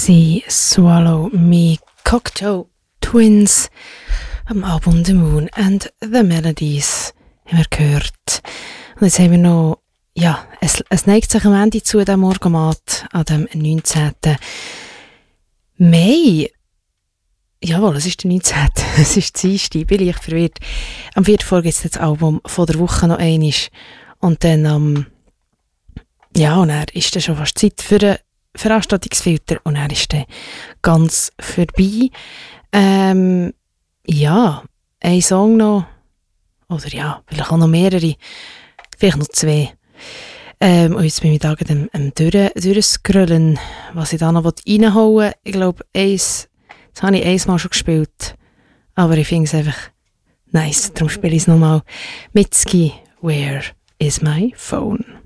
sie Swallow Me Cocteau Twins am Album The Moon and the Melodies haben wir gehört. Und jetzt haben wir noch, ja, es neigt sich am Ende zu, dem Morgenmat an dem 19. Mai. Jawohl, es ist der 19. Es ist Dienstag, ich bin leicht verwirrt. Am 4. Vor gibt es das Album von der Woche noch einmal. Und dann ja, und dann ist dann schon fast Zeit für einen Veranstaltungsfilter und er ist dann ganz vorbei. Ja, ein Song noch, oder ja, vielleicht auch noch mehrere, vielleicht noch 2. Und jetzt bin ich da durchscrollen, was ich da noch reinhauen will. Ich glaube, das habe ich einmal schon gespielt, aber ich finde es einfach nice, darum spiele ich es nochmal. Mitski, Where is my phone?